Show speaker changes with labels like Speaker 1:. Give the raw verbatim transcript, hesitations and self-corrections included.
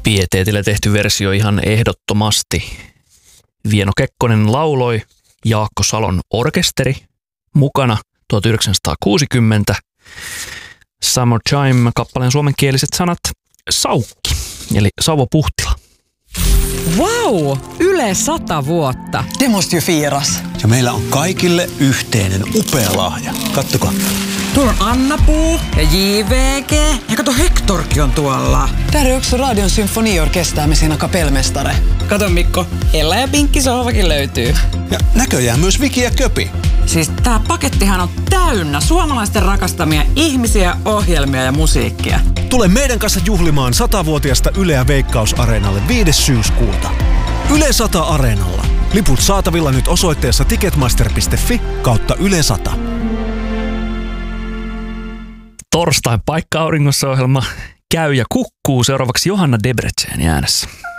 Speaker 1: Pieteetillä tehty versio ihan ehdottomasti. Vieno Kekkonen lauloi, Jaakko Salon orkesteri mukana tuhatyhdeksänsataakuusikymmentä. Summertime kappaleen suomenkieliset sanat Saukki, eli Sauvo Puhtila.
Speaker 2: Wow, Yle sata vuotta.
Speaker 3: Det måste ju firas.
Speaker 4: Ja meillä on kaikille yhteinen upea lahja. Kattokaa.
Speaker 2: Tuolla on Anna-Puu ja J V G. Ja kato, Hectorkin on tuolla.
Speaker 3: Där är också Radion symfoniorkester med sina kapellmästare.
Speaker 2: Kato Mikko, Ella ja Pinkki sohvakin löytyy.
Speaker 4: Ja näköjään myös Viki ja Köpi.
Speaker 2: Siis tää pakettihan on täynnä suomalaisten rakastamia ihmisiä, ohjelmia ja musiikkia.
Speaker 5: Tule meidän kanssa juhlimaan satavuotiasta Yleä Veikkaus-areenalle viides syyskuuta. Yle sata Areenalla. Liput saatavilla nyt osoitteessa ticketmaster piste fi kautta Yle sata.
Speaker 1: Torstain paikka auringossa -ohjelma käy ja kukkuu. Seuraavaksi Johanna Debreceni äänessä.